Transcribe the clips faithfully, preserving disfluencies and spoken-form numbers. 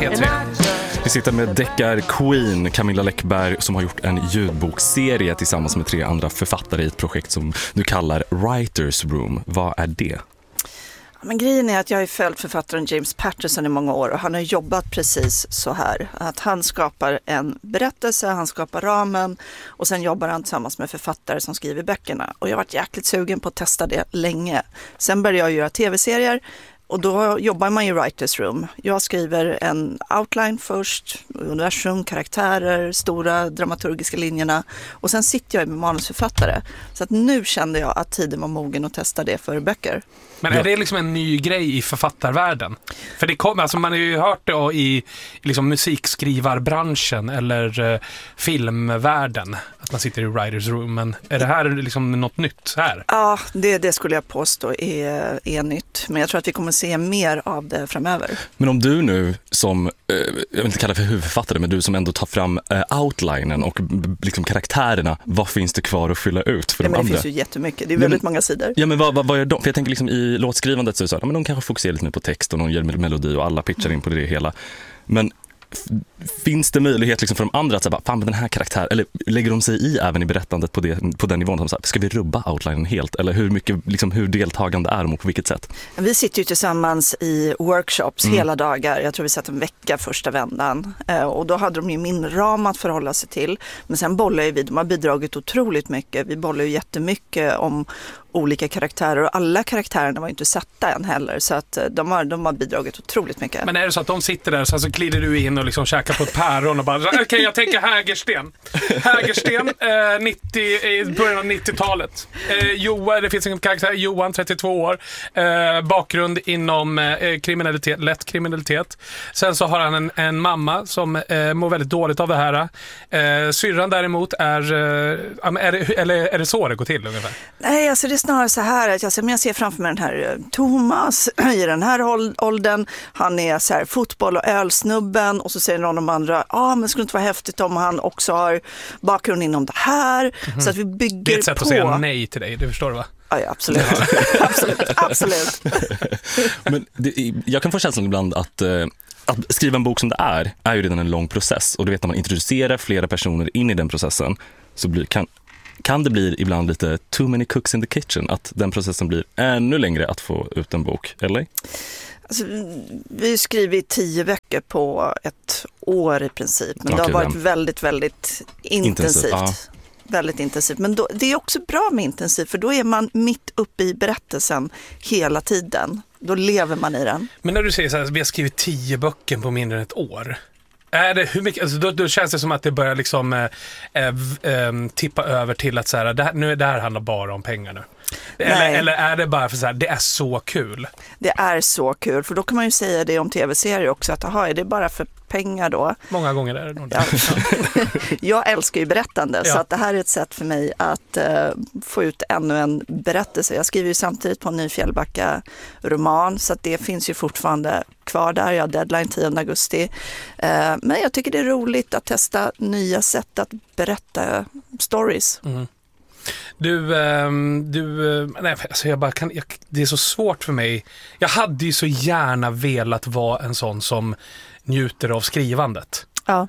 P tre. Vi sitter med deckar-queen Camilla Läckberg som har gjort en ljudbokserie tillsammans med tre andra författare i ett projekt som du kallar Writers Room. Vad är det? Men grejen är att jag har följt författaren James Patterson i många år och han har jobbat precis så här. Att han skapar en berättelse, han skapar ramen och sen jobbar han tillsammans med författare som skriver böckerna. Och jag har varit jäkligt sugen på att testa det länge. Sen började jag göra tv-serier. Och då jobbar man i Writers Room. Jag skriver en outline först, universum, karaktärer, stora dramaturgiska linjerna. Och sen sitter jag med manusförfattare. Så att nu kände jag att tiden var mogen att testa det för böcker. Men är det liksom en ny grej i författarvärlden? För det kom, alltså man har ju hört det i liksom musikskrivar-branschen eller eh, filmvärlden. Att man sitter i Writers Room. Men är det här liksom något nytt här? Ja, det, det skulle jag påstå är, är nytt. Men jag tror att vi kommer se mer av det framöver. Men om du nu som, eh, jag vill inte kalla för huvudförfattare, men du som ändå tar fram eh, outlinen och b- liksom karaktärerna, vad finns det kvar att fylla ut för ja, de men andra? Det finns ju jättemycket, det är väldigt ja, men, många sidor. Ja, men vad, vad, vad är de? För jag tänker liksom i låtskrivandet så är det så att ja, men de kanske fokuserar lite mer på text och någon gör melodi och alla pitchar in på det hela. Men f- finns det möjlighet liksom för de andra att säga, fan den här karaktären, eller lägger de sig i även i berättandet på, det, på den nivån som så här, ska vi rubba outlinen helt? Eller hur mycket, liksom, hur deltagande är de och på vilket sätt? Vi sitter ju tillsammans i workshops mm. hela dagar. Jag tror vi satt en vecka första vändan. Eh, och då hade de ju min ram att förhålla sig till. Men sen bollar ju vi, de har bidragit otroligt mycket. Vi bollar ju jättemycket om olika karaktärer och alla karaktärerna var inte satta än heller. Så att de har, de har bidragit otroligt mycket. Men är det så att de sitter där och så, så glider du in och liksom käkar på ett päron och bara, okej okay, jag tänker Hägersten. Hägersten, eh, nittio, i början av nittiotalet. Eh, Johan, det finns en karaktär, Johan, trettiotvå år. Eh, bakgrund inom eh, kriminalitet, lätt kriminalitet. Sen så har han en, en mamma som eh, mår väldigt dåligt av det här. Eh, syrran däremot är, eh, är det, eller är det så det går till ungefär? Nej, alltså det är snarare så här att jag, jag ser framför mig den här Thomas i den här åldern. Han är så här fotboll- och ölsnubben och så säger någon av de andra, ja ah, men det skulle inte vara häftigt om han också har bakgrund inom det här. Mm-hmm. Så att vi bygger på. Det är ett sätt på. Att säga nej till dig, det förstår du va? Ja, ja absolut. absolut, absolut. Men det, jag kan få känslan ibland att eh, att skriva en bok som det är, är ju redan en lång process. Och du vet när man introducerar flera personer in i den processen så blir, kan Kan det bli ibland lite too many cooks in the kitchen? Att den processen blir ännu längre att få ut en bok, eller? Alltså, vi har skrivit tio veckor på ett år i princip. Men okay, det har varit den. väldigt, väldigt intensivt. Intensiv, ja. Väldigt intensivt. Men då, det är också bra med intensivt för då är man mitt uppe i berättelsen hela tiden. Då lever man i den. Men när du säger så här, vi har skrivit tio böcker på mindre än ett år. Är det, hur mycket, alltså då, då känns det som att det börjar liksom äh, äh, tippa över till att så här, det här, nu, det här handlar bara om pengar nu. Eller, eller är det bara för så här, det är så kul? Det är så kul, för då kan man ju säga det om tv-serier också, att aha, är det bara för pengar då? Många gånger är det nog det. Ja. Jag älskar ju berättande, ja. Så att det här är ett sätt för mig att uh, få ut ännu en berättelse. Jag skriver ju samtidigt på en ny Fjällbacka-roman, så att det finns ju fortfarande kvar där. Jag har deadline tionde augusti. Uh, men jag tycker det är roligt att testa nya sätt att berätta stories. Mm. Du, du nej, alltså jag bara kan, jag, det är så svårt för mig. Jag hade ju så gärna velat vara en sån som njuter av skrivandet. Ja.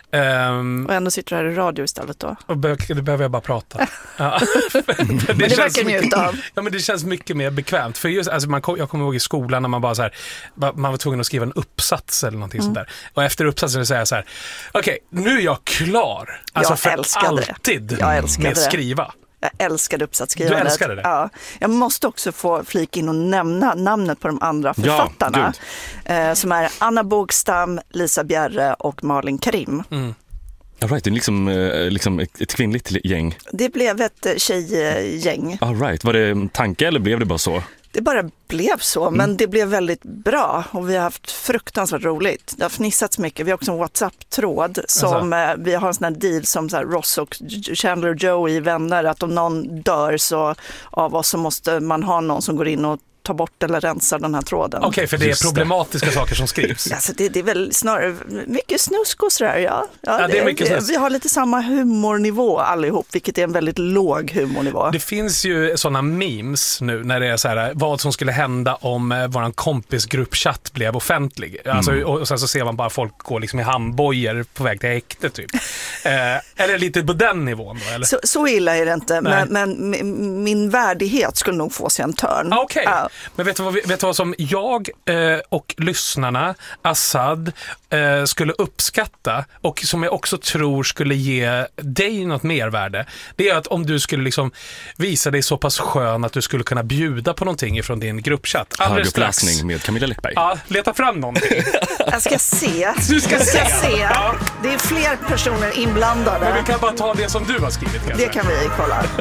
Um, och ändå sitter du här i radio istället då. Och be, det behöver jag bara prata. Ja. det men det verkar njuta av. Ja, men det känns mycket mer bekvämt. För just, alltså man, jag kommer ihåg i skolan när man bara så här, man var tvungen att skriva en uppsats eller någonting mm. sånt där. Och efter uppsatsen så säger jag så här, okej, okay, nu är jag klar. Alltså jag för alltid det. Jag älskar med det. skriva. Jag älskade uppsatsskrivandet. Du älskade det? Ja. Jag måste också få flika in och nämna namnet på de andra författarna. Ja, eh, som är Anna Bogstam, Lisa Bjerre och Malin Karim. Mm. All right, det är liksom, liksom ett, ett kvinnligt gäng. Det blev ett tjejgäng. All right, var det en tanke eller blev det bara så? Det bara blev så, mm. men det blev väldigt bra och vi har haft fruktansvärt roligt. Det har fnissats mycket. Vi har också en WhatsApp-tråd som alltså. Vi har en sån här deal som så här Ross och Chandler och Joey vänner, att om någon dör så av oss så måste man ha någon som går in och tar bort eller rensar den här tråden. Okej, okay, för det Just är problematiska det. saker som skrivs. Alltså det, det är väl snarare mycket snusk och sådär, ja. ja, ja det är mycket vi, vi har lite samma humornivå allihop, vilket är en väldigt låg humornivå. Det finns ju sådana memes nu när det är så här, vad som skulle hända om eh, våran kompisgruppchatt blev offentlig. Mm. Alltså, och, och sen så ser man bara folk gå liksom i handbojor på väg till häkte typ. eh, är det lite på den nivån då? Eller? Så, så illa är det inte, men, men min värdighet skulle nog få sig en törn. Ah, Okej, okay. uh. men vet du, vad, vet du vad som jag eh, och lyssnarna, Assad, eh, skulle uppskatta och som jag också tror skulle ge dig något mervärde, det är att om du skulle liksom visa dig så pass skön att du skulle kunna bjuda på någonting ifrån din gruppchatt. Höguppläsning med Camilla Läckberg. Ja, leta fram någonting. Jag ska se. Du ska, jag ska se. se. Ja. Det är fler personer inblandade. Men vi kan bara ta det som du har skrivit kanske. Det kan vi kolla.